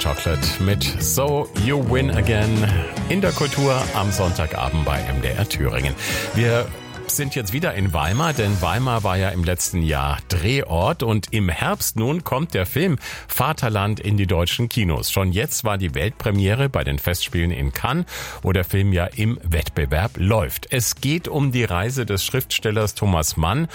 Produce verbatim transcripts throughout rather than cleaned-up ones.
Chocolate mit So You Win Again in der Kultur am Sonntagabend bei M D R Thüringen. Wir sind jetzt wieder in Weimar, denn Weimar war ja im letzten Jahr Drehort und im Herbst nun kommt der Film Vaterland in die deutschen Kinos. Schon jetzt war die Weltpremiere bei den Festspielen in Cannes, wo der Film ja im Wettbewerb läuft. Es geht um die Reise des Schriftstellers Thomas Mann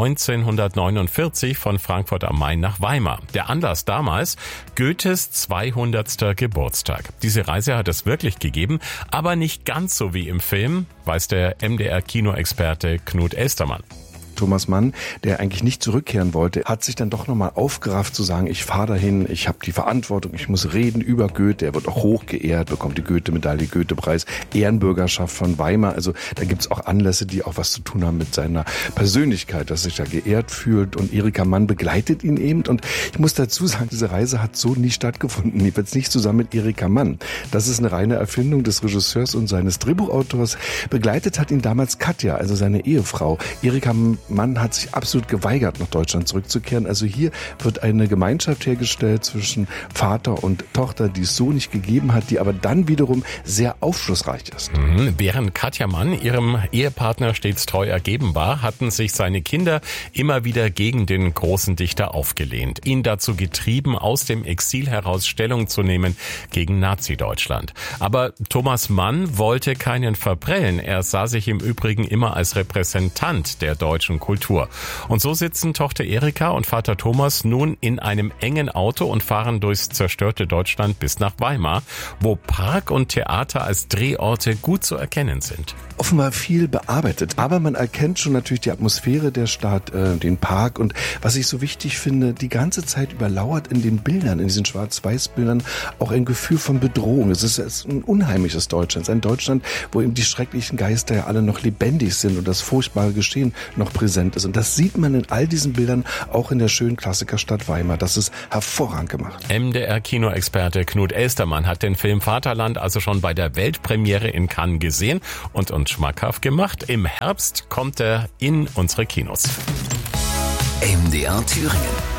neunzehnhundertneunundvierzig von Frankfurt am Main nach Weimar. Der Anlass damals, Goethes zweihundertster Geburtstag. Diese Reise hat es wirklich gegeben, aber nicht ganz so wie im Film, weiß der M D R-Kinoexperte Knut Elstermann. Thomas Mann, der eigentlich nicht zurückkehren wollte, hat sich dann doch nochmal aufgerafft zu sagen, ich fahre dahin, ich habe die Verantwortung, ich muss reden über Goethe, er wird auch hoch geehrt, bekommt die Goethe-Medaille, Goethe-Preis, Ehrenbürgerschaft von Weimar. Also da gibt's auch Anlässe, die auch was zu tun haben mit seiner Persönlichkeit, dass sich da geehrt fühlt, und Erika Mann begleitet ihn eben. Und ich muss dazu sagen, diese Reise hat so nie stattgefunden, jedenfalls nicht zusammen mit Erika Mann. Das ist eine reine Erfindung des Regisseurs und seines Drehbuchautors. Begleitet hat ihn damals Katja, also seine Ehefrau. Erika Mann hat sich absolut geweigert, nach Deutschland zurückzukehren. Also hier wird eine Gemeinschaft hergestellt zwischen Vater und Tochter, die es so nicht gegeben hat, die aber dann wiederum sehr aufschlussreich ist. Mhm. Während Katja Mann ihrem Ehepartner stets treu ergeben war, hatten sich seine Kinder immer wieder gegen den großen Dichter aufgelehnt, ihn dazu getrieben, aus dem Exil heraus Stellung zu nehmen gegen Nazi-Deutschland. Aber Thomas Mann wollte keinen verprellen. Er sah sich im Übrigen immer als Repräsentant der deutschen Kultur. Und so sitzen Tochter Erika und Vater Thomas nun in einem engen Auto und fahren durchs zerstörte Deutschland bis nach Weimar, wo Park und Theater als Drehorte gut zu erkennen sind. Offenbar viel bearbeitet, aber man erkennt schon natürlich die Atmosphäre der Stadt, äh, den Park, und was ich so wichtig finde, die ganze Zeit überlauert in den Bildern, in diesen Schwarz-Weiß-Bildern auch ein Gefühl von Bedrohung. Es ist, es ist ein unheimliches Deutschland, ein Deutschland, wo eben die schrecklichen Geister ja alle noch lebendig sind und das furchtbare Geschehen noch präsent ist. Und das sieht man in all diesen Bildern auch in der schönen Klassikerstadt Weimar. Das ist hervorragend gemacht. M D R-Kinoexperte Knut Elstermann hat den Film Vaterland also schon bei der Weltpremiere in Cannes gesehen und uns schmackhaft gemacht. Im Herbst kommt er in unsere Kinos. M D R Thüringen.